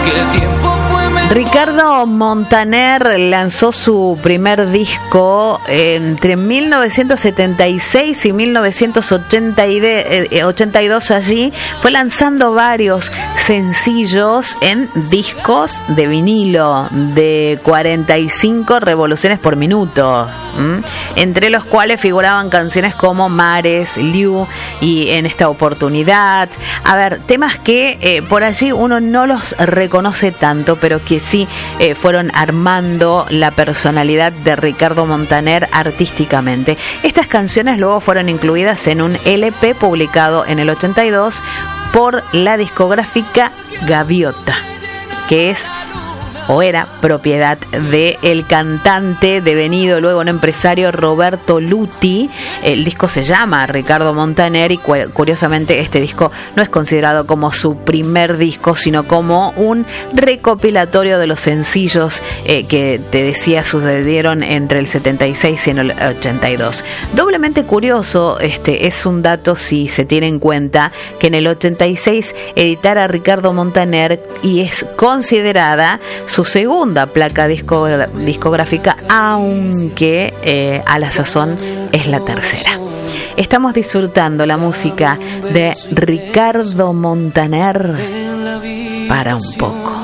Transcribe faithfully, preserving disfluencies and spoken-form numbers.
que el tiempo fue mejor. Ricardo Montaner lanzó su primer disco entre mil novecientos setenta y seis y mil novecientos ochenta y dos. Allí fue lanzando varios sencillos en discos de vinilo de cuarenta y cinco revoluciones por minuto, ¿m? entre los cuales figuraban canciones como Mares, Liu y En esta oportunidad. A ver, temas que eh, por allí uno no los reconoce tanto, pero que sí eh, fueron armando la personalidad de Ricardo Montaner artísticamente. Estas canciones luego fueron incluidas en un L P publicado en el ochenta y dos por la discográfica Gaviota, que es o era propiedad del cantante devenido luego un empresario Roberto Luti. El disco se llama Ricardo Montaner y cu- curiosamente este disco no es considerado como su primer disco, sino como un recopilatorio de los sencillos eh, que te decía sucedieron entre el setenta y seis y el ochenta y dos. Doblemente curioso este es un dato si se tiene en cuenta que en el ochenta y seis editara Ricardo Montaner y es considerada su segunda placa disco, discográfica, aunque eh, a la sazón es la tercera. Estamos disfrutando la música de Ricardo Montaner para un poco.